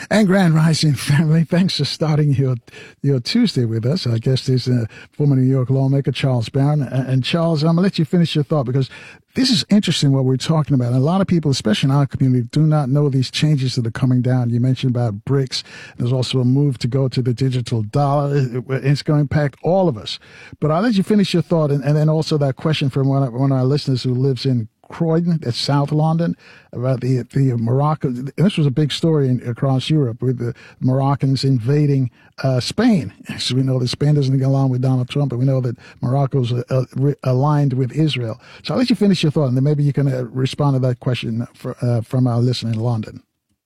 And Grand Rising family, thanks for starting your Tuesday with us. Our guest is former New York lawmaker Charles Barron. And Charles, I'm going to let you finish your thought because this is interesting what we're talking about. And a lot of people, especially in our community, do not know these changes that are coming down. You mentioned about BRICS. There's also a move to go to the digital dollar. It's going to impact all of us. But I'll let you finish your thought. And then also that question from one of our listeners who lives in Croydon, that's South London, about the Morocco. This was a big story across Europe with the Moroccans invading Spain. So we know that Spain doesn't get along with Donald Trump, but we know that Morocco's aligned with Israel. So I'll let you finish your thought, and then maybe you can respond to that question from our listener in London.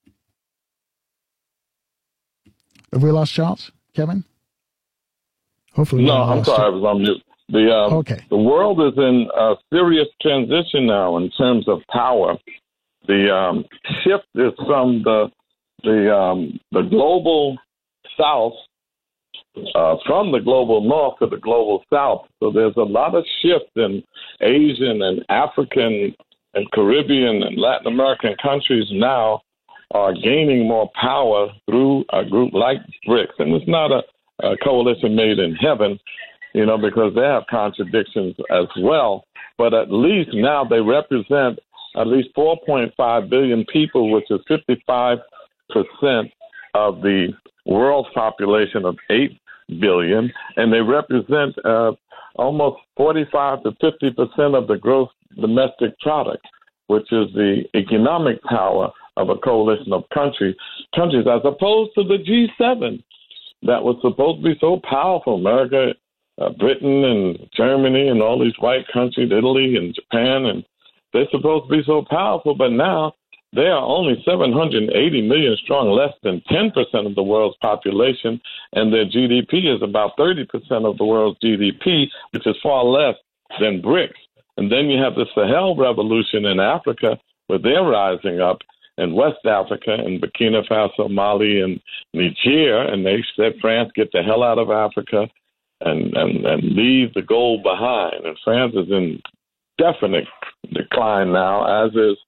Have we lost Charles? Kevin? Hopefully no. I'm sorry, I was on mute. The world is in a serious transition now in terms of power. The shift is from the global south, from the global north to the global south. So there's a lot of shift in Asian and African and Caribbean and Latin American countries now are gaining more power through a group like BRICS. And it's not a coalition made in heaven, because they have contradictions as well. But at least now they represent at least 4.5 billion people, which is 55% of the world's population of 8 billion. And they represent almost 45 to 50% of the gross domestic product, which is the economic power of a coalition of countries, as opposed to the G7 that was supposed to be so powerful. America, Britain and Germany and all these white countries, Italy and Japan, and they're supposed to be so powerful, but now they are only 780 million strong, less than 10% of the world's population, and their GDP is about 30% of the world's GDP, which is far less than BRICS. And then you have the Sahel revolution in Africa, where they're rising up, in West Africa and Burkina Faso, Mali, and Niger, and they said, France, get the hell out of Africa and leave the gold behind. And France is in definite decline now, as is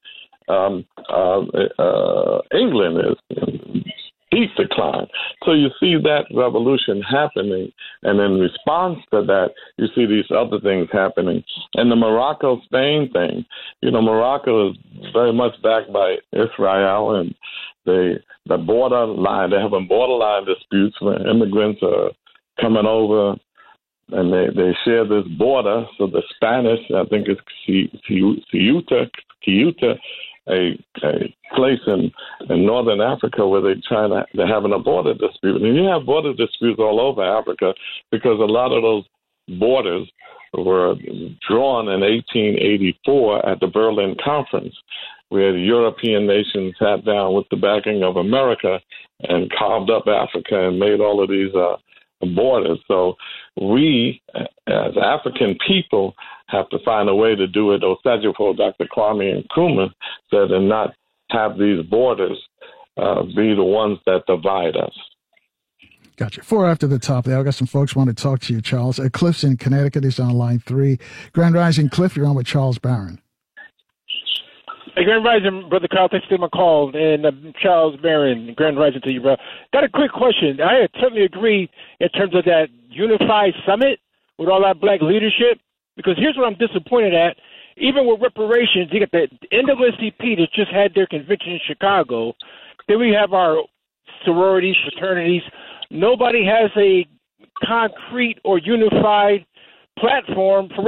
England is in deep decline. So you see that revolution happening, and in response to that, you see these other things happening. And the Morocco-Spain thing, Morocco is very much backed by Israel, and the borderline, they're having borderline disputes where immigrants are coming over, and they share this border. So the Spanish, I think it's Ceuta, a place in northern Africa where they're having a border dispute. And you have border disputes all over Africa because a lot of those borders were drawn in 1884 at the Berlin Conference, where the European nations sat down with the backing of America and carved up Africa and made all of these borders. So we, as African people, have to find a way to do it. Osagyefo, Dr. Kwame Nkrumah said, and not have these borders be the ones that divide us. Gotcha. 4 after the top there. I've got some folks want to talk to you, Charles. Cliff's in Connecticut. He's on line 3. Grand Rising, Cliff, you're on with Charles Barron. Hey, Grand Rising, Brother Carl. Thanks for my call. And Charles Barron, Grand Rising to you, bro. Got a quick question. I certainly agree in terms of that unified summit with all that black leadership, because here's what I'm disappointed at. Even with reparations, you got the NAACP that just had their convention in Chicago. Then we have our sororities, fraternities. Nobody has a concrete or unified platform for